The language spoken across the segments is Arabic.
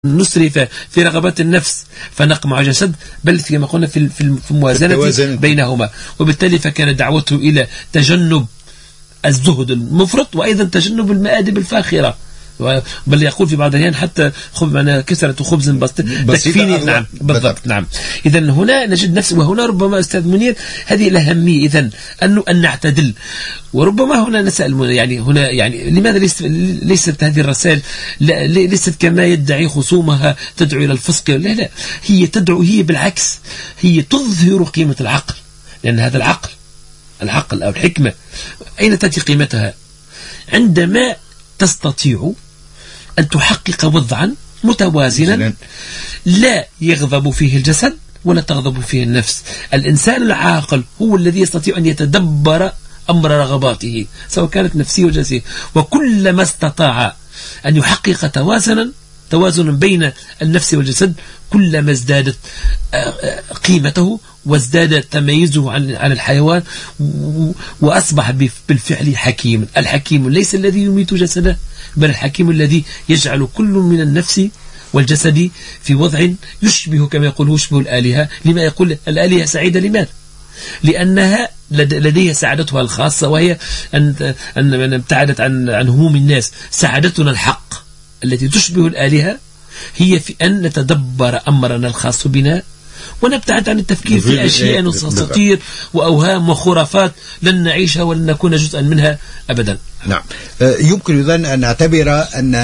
نسرف في رغبات النفس فنقمع جسد، بل كما قلنا في الموازنة بينهما. وبالتالي فكان دعوته إلى تجنب الزهد المفرط، وأيضا تجنب المآدب الفاخرة، بل يقول في بعض الأحيان حتى كسرة خبز تكفيني. نعم بالضبط. نعم. إذا هنا نجد نفس، وهنا ربما أستاذ منير هذه الأهمية إذن أن نعتدل. وربما هنا نسأل يعني هنا يعني لماذا ليست هذه الرسائل ليست كما يدعي خصومها تدعو إلى الفسق؟ لا، هي تدعو، هي بالعكس هي تظهر قيمة العقل، لأن هذا العقل أو الحكمة أين تأتي قيمتها؟ عندما تستطيع أن تحقق وضعا متوازنا لا يغضب فيه الجسد ولا تغضب فيه النفس. الإنسان العاقل هو الذي يستطيع أن يتدبر أمر رغباته سواء كانت نفسية وجنسية، وكلما استطاع أن يحقق توازنا بين النفس والجسد كلما ازدادت قيمته وازداد تميزه عن الحيوان، وأصبح بالفعل حكيم. الحكيم ليس الذي يميت جسده، بل الحكيم الذي يجعل كل من النفس والجسد في وضع يشبه، كما يقول يشبه الآلهة. لما يقول الآلهة سعيدة؟ لماذا؟ لأنها لديها سعادتها الخاصة، وهي أن ابتعدت عن هموم الناس. سعادتنا الحق التي تشبه الآلهة هي في أن نتدبر أمرنا الخاص بنا ونبتعد عن التفكير في أشياء أساطير وأوهام وخرافات لن نعيشها ولن نكون جزءا منها أبدا. نعم. يمكن إذن أن نعتبر أن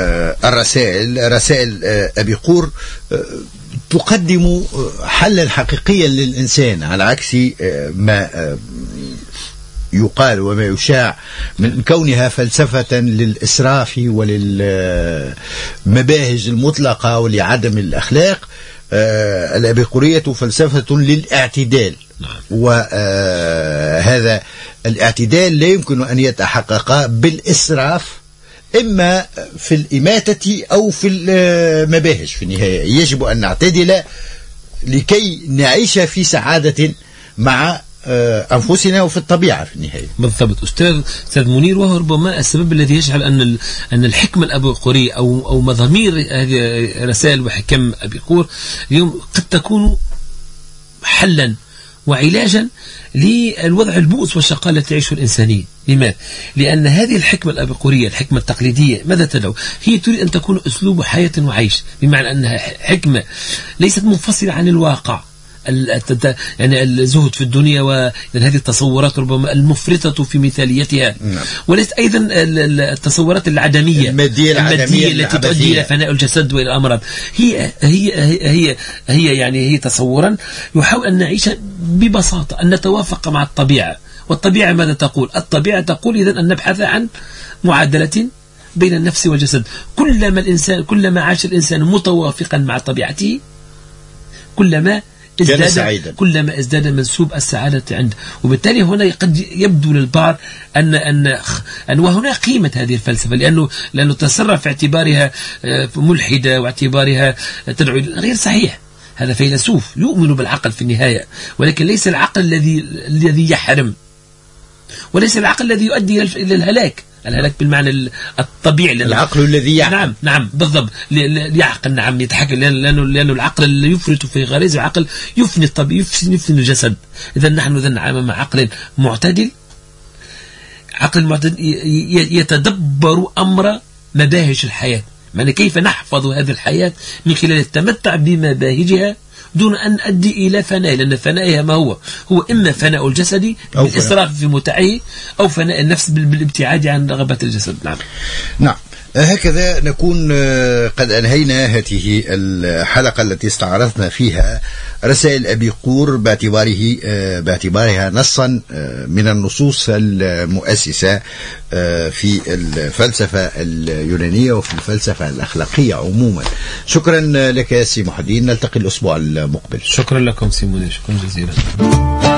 رسائل أبي قور تقدم حلا حقيقيا للإنسان، على عكس ما يقال وما يشاع من كونها فلسفة للإسراف وللمباهج المطلقة ولعدم الأخلاق. الأبيقورية فلسفة للاعتدال، وهذا الاعتدال لا يمكن أن يتحقق بالإسراف، إما في الإماتة أو في المباهج. في النهاية يجب أن نعتدل لكي نعيش في سعادة مع أنفسنا وفي الطبيعة في النهاية. بالضبط أستاذ منير. وهو ربما السبب الذي يجعل أن الحكمة الأبيقورية أو مضامير هذه رسائل وحكم أبيقور اليوم قد تكون حلا وعلاجا للوضع البؤس والشقاء التي تعيشه الإنسانية. لماذا؟ لأن هذه الحكمة الأبيقورية، الحكمة التقليدية، ماذا تدعو؟ هي تريد أن تكون أسلوب حياة وعيش، بمعنى أنها حكمة ليست منفصلة عن الواقع. يعني الزهد في الدنيا وهذه التصورات ربما المفرطة في مثاليتها، وليس أيضا التصورات العدمية المادية التي تؤدي إلى فناء الجسد وإلى الأمراض. هي يعني هي تصورا يحاول أن نعيش ببساطة، أن نتوافق مع الطبيعة. والطبيعة ماذا تقول؟ الطبيعة تقول إذن أن نبحث عن معادلة بين النفس والجسد. كلما عاش الإنسان متوافقا مع طبيعته كلما ازداد منسوب السعادة عنده. وبالتالي هنا قد يبدو للبعض أن وهنا قيمة هذه الفلسفة، لأنه تسرع في اعتبارها ملحدة واعتبارها تدعو غير صحيح. هذا فيلسوف يؤمن بالعقل في النهاية، ولكن ليس العقل الذي يحرم، وليس العقل الذي يؤدي إلى الهلاك بالمعنى الطبيعي. العقل الذي يعقل. نعم بالضبط. يعقل. نعم يتحكم، لأنه العقل اللي يفرط في غريزه عقل يفني الطبيعي، يفني الجسد. إذا نحن نتعامل مع عقل معتدل، يتدبر أمر مباهج الحياة، يعني كيف نحفظ هذه الحياة من خلال التمتع بمباهجها دون أن أدي إلى فناء، لأن فنائها ما هو إما فناء الجسد بالإسراف في متعه، أو فناء النفس بالابتعاد عن رغبات الجسد. نعم. هكذا نكون قد أنهينا هذه الحلقة التي استعرضنا فيها رسائل أبي قور باعتبارها نصا من النصوص المؤسسة في الفلسفة اليونانية وفي الفلسفة الأخلاقية عموما. شكرا لك يا سي محدين، نلتقي الأسبوع المقبل. شكرا لكم سي منير، شكرا جزيلا.